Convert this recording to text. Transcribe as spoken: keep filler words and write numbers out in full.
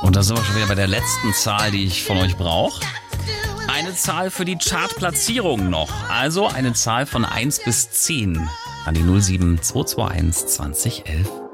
Und da sind wir schon wieder bei der letzten Zahl, die ich von euch brauche. Eine Zahl für die Chartplatzierung noch. Also eine Zahl von eins bis zehn an die null sieben zwei zwei eins zwanzig elf.